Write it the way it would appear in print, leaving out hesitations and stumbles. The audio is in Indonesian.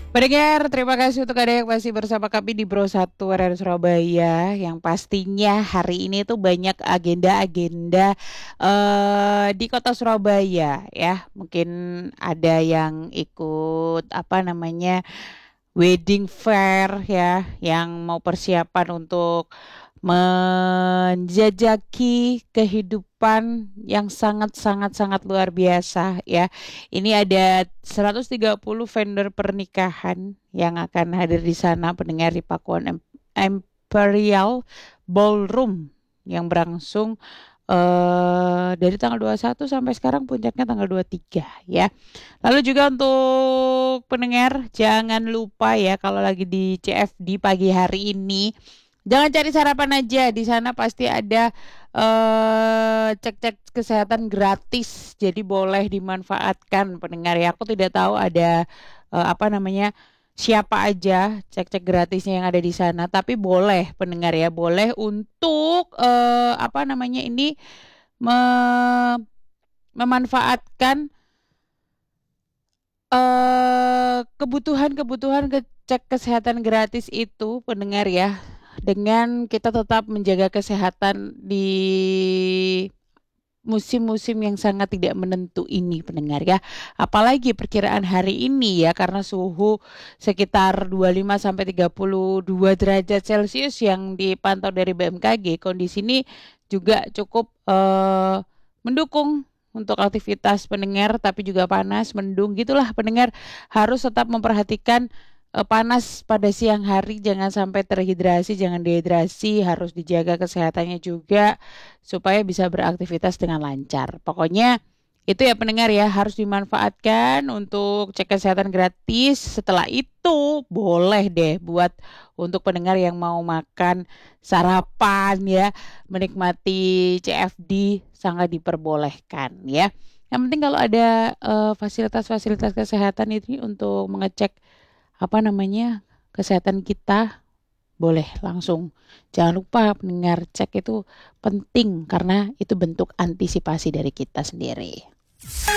Pendengar, terima kasih untuk Anda yang masih bersama kami di Bro 1 RR Surabaya. Yang pastinya hari ini tuh banyak agenda-agenda di kota Surabaya ya. Mungkin ada yang ikut apa namanya wedding fair ya, yang mau persiapan untuk menjajaki kehidupan yang sangat luar biasa ya. Ini ada 130 vendor pernikahan yang akan hadir di sana pendengar di Pakuan Imperial Ballroom yang berlangsung dari tanggal 21 sampai sekarang puncaknya tanggal 23 ya. Lalu juga untuk pendengar jangan lupa ya kalau lagi di CFD pagi hari ini jangan cari sarapan aja, di sana pasti ada cek-cek kesehatan gratis. Jadi boleh dimanfaatkan pendengar ya. Aku tidak tahu ada apa namanya siapa aja cek-cek gratisnya yang ada di sana, tapi boleh pendengar ya, boleh untuk apa namanya ini memanfaatkan kebutuhan-kebutuhan cek kesehatan gratis itu pendengar ya, dengan kita tetap menjaga kesehatan di musim-musim yang sangat tidak menentu ini pendengar ya. Apalagi perkiraan hari ini ya karena suhu sekitar 25 sampai 32 derajat Celcius yang dipantau dari BMKG, kondisi ini juga cukup mendukung untuk aktivitas pendengar, tapi juga panas, mendung gitulah pendengar, harus tetap memperhatikan panas pada siang hari, jangan sampai terhidrasi, jangan dehidrasi, harus dijaga kesehatannya juga supaya bisa beraktivitas dengan lancar. Pokoknya itu ya pendengar ya, harus dimanfaatkan untuk cek kesehatan gratis. Setelah itu boleh deh buat untuk pendengar yang mau makan sarapan ya, menikmati CFD sangat diperbolehkan ya. Yang penting kalau ada fasilitas-fasilitas kesehatan ini untuk mengecek apa namanya kesehatan kita, boleh langsung. Jangan lupa pendengar, cek itu penting karena itu bentuk antisipasi dari kita sendiri.